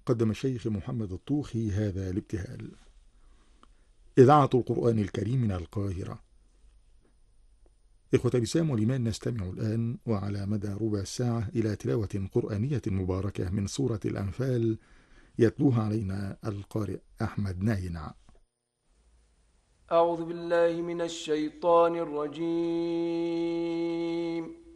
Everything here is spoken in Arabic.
قدم الشيخ محمد الطوخي هذا الابتهال. إذاعة القرآن الكريم من القاهرة. إخوة الإسلام والإيمان، نستمع الآن وعلى مدى ربع ساعة إلى تلاوة قرآنية مباركة من سورة الأنفال، يتلوها علينا القارئ أحمد ناينع. أعوذ بالله من الشيطان الرجيم.